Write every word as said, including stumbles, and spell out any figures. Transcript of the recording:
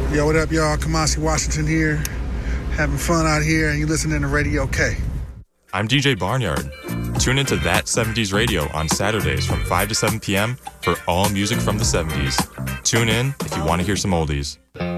Yo, what up, y'all? Kamasi Washington here, having fun out here, and you listening to Radio K. I'm D J Barnyard. Tune into That seventies Radio on Saturdays from five to seven p.m. for all music from the seventies. Tune in if you want to hear some oldies.